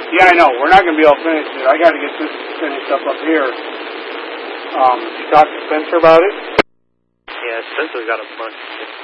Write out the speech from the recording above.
Yeah, I know. We're not going to be able to finish it. I got to get this finished up here. You talked to Spencer about it? Yeah, Spencer's got a bunch.